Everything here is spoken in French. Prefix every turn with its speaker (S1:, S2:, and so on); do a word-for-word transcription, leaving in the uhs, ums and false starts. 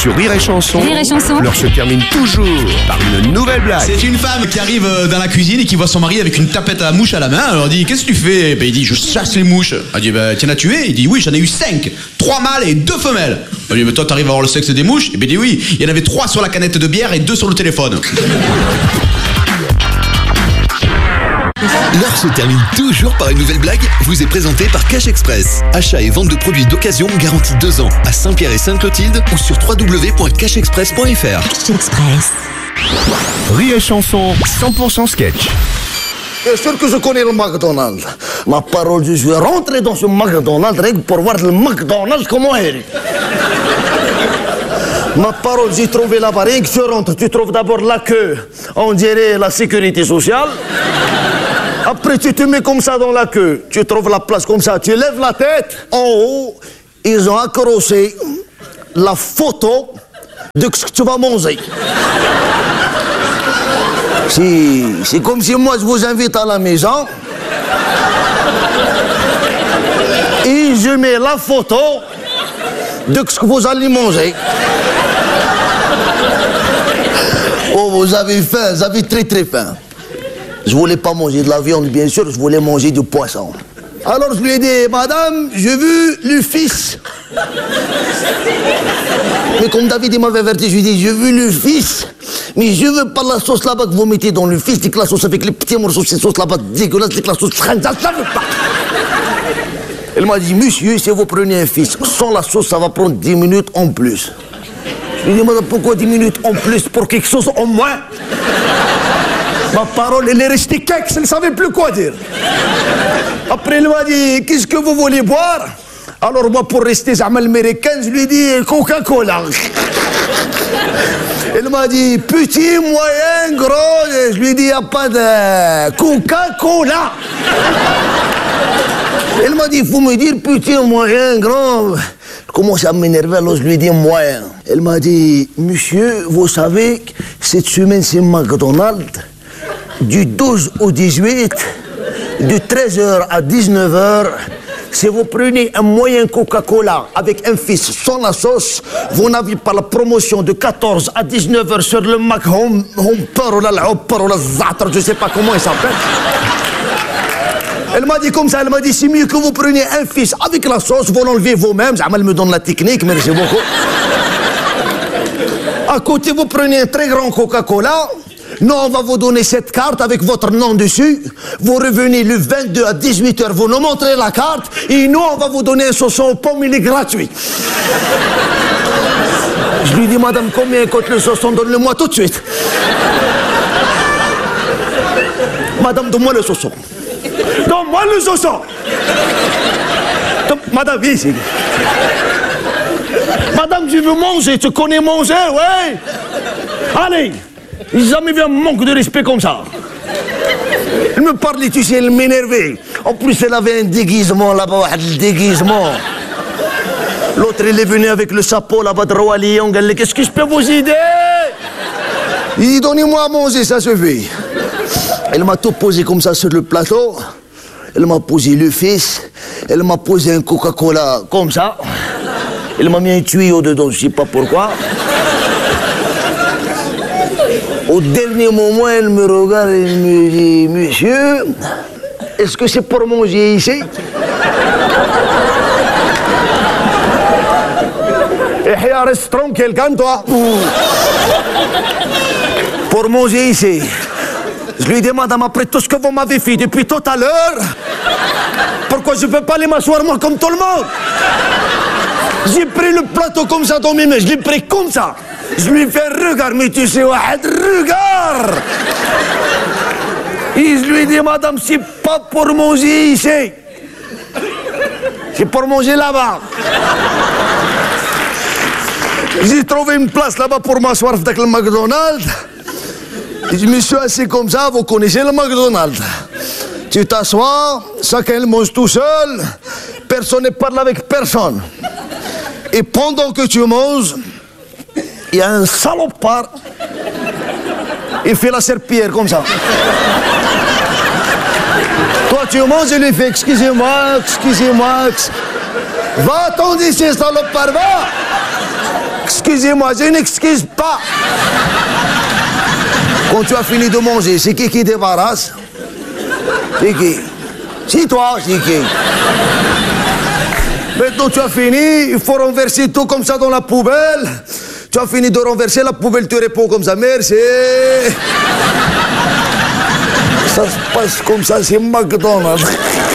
S1: sur Rire et Chanson.
S2: Rire et Chanson.
S1: L'heure se termine toujours par une nouvelle blague.
S3: C'est une femme qui arrive dans la cuisine et qui voit son mari avec une tapette à mouche à la main. Alors elle dit, qu'est-ce que tu fais? Ben, il dit, je chasse les mouches. Elle dit, ben, tu en as tué? Il dit, oui, j'en ai eu cinq. Trois mâles et deux femelles. Elle dit, mais toi, t'arrives à voir le sexe des mouches? Et ben, il dit, oui, il y en avait trois sur la canette de bière et deux sur le téléphone.
S4: L'heure se termine toujours par une nouvelle blague, vous est présentée par Cash Express. Achat et vente de produits d'occasion garantie deux ans à Saint-Pierre et Sainte-Clotilde ou sur w w w point cash express point f r.
S2: Cash Express.
S1: Rire et Chanson, cent pour cent sketch.
S5: Bien sûr que je connais le McDonald's. Ma parole, je vais rentrer dans ce McDonald's rien que pour voir le McDonald's comment il est. Ma parole, j'ai trouvé là-bas, rien que je rentre, tu trouves d'abord la queue, on dirait la sécurité sociale. Après, tu te mets comme ça dans la queue, tu trouves la place comme ça, tu lèves la tête, en haut, ils ont accroché la photo de ce que tu vas manger. C'est comme si moi je vous invite à la maison et je mets la photo de ce que vous allez manger. Oh, vous avez faim, vous avez très très faim. Je voulais pas manger de la viande, bien sûr, je voulais manger du poisson. Alors je lui ai dit, madame, j'ai vu le fils. Mais comme David m'avait averti, je lui ai dit, j'ai vu le fils. Mais je veux pas la sauce là-bas que vous mettez dans le fils, c'est que la sauce avec les petits morceaux, c'est sauce là-bas dégueulasse, c'est que la sauce khanza, ça veut pas. Elle m'a dit, monsieur, si vous prenez un fils sans la sauce, ça va prendre dix minutes en plus. Je lui ai dit, madame, pourquoi dix minutes en plus pour quelque chose en moins? Ma parole, elle est restée kex, elle ne savait plus quoi dire. Après, elle m'a dit, qu'est-ce que vous voulez boire? Alors moi, pour rester zamal américain, je lui ai dit Coca-Cola. Elle m'a dit, petit, moyen, gros. Je lui ai dit, il n'y a pas de Coca-Cola. Elle m'a dit, il faut me dire petit, moyen, grand. Je commence à m'énerver, alors je lui ai dit moyen. Elle m'a dit, monsieur, vous savez, cette semaine, c'est McDonald's. Du douze au dix-huit, de treize heures à dix-neuf heures, si vous prenez un moyen Coca-Cola avec un fils sans la sauce, vous n'avez pas la promotion de quatorze à dix-neuf heures sur le Mac Home, Homper ou la Hopper ou la Zatra, je ne sais pas comment il s'appelle. Elle m'a dit comme ça, elle m'a dit, c'est mieux que vous preniez un fils avec la sauce, vous l'enlevez vous-même, elle me donne la technique, merci beaucoup. À côté, vous prenez un très grand Coca-Cola. Nous, on va vous donner cette carte avec votre nom dessus. Vous revenez le vingt-deux à dix-huit heures, vous nous montrez la carte. Et nous, on va vous donner un saucisson aux pommes, il est gratuit. Je lui dis, madame, combien coûte le saucisson? Donne-le-moi tout de suite. Madame, donne-moi le saucisson. Donne-moi le saucisson. Madame, viens ici. Madame, je veux manger, tu connais manger, ouais? Allez. J'ai jamais vu un manque de respect comme ça. Elle me parlait, tu sais, elle m'énervait. En plus, elle avait un déguisement là-bas, un déguisement. L'autre, elle est venue avec le chapeau là-bas de Roi Lion. Elle dit, qu'est-ce que je peux vous aider? Il dit, donnez-moi à manger, ça suffit. Elle m'a tout posé comme ça sur le plateau. Elle m'a posé le fils. Elle m'a posé un Coca-Cola comme ça. Elle m'a mis un tuyau dedans, je ne sais pas pourquoi. Au dernier moment, elle me regarde et elle me dit, monsieur, est-ce que c'est pour manger ici? Et reste tranquille, calme-toi. Pour manger ici. Je lui dis, madame, après tout ce que vous m'avez fait depuis tout à l'heure, pourquoi je ne peux pas aller m'asseoir moi comme tout le monde? J'ai pris le plateau comme ça dans mes mains, je l'ai pris comme ça. Je lui fais regarde, mais tu sais, regarde. Et je lui dis, madame, c'est pas pour manger ici. C'est pour manger là-bas. J'ai trouvé une place là-bas pour m'asseoir avec le McDonald's. Et je me suis assis comme ça, vous connaissez le McDonald's. Tu t'assois, chacun mange tout seul, personne ne parle avec personne. Et pendant que tu manges, il y a un salopard, il fait la serpillière comme ça. Toi, tu manges et lui fait, excusez-moi, excusez-moi. Va, attendez ici, salopard, va. Excusez-moi, je n'excuse pas. Quand tu as fini de manger, c'est qui qui débarrasse? C'est qui? C'est toi, c'est qui? Maintenant tu as fini, il faut renverser tout comme ça dans la poubelle. Tu as fini de renverser, la poubelle te répond comme ça, merci. Ça se passe comme ça, c'est McDonald's.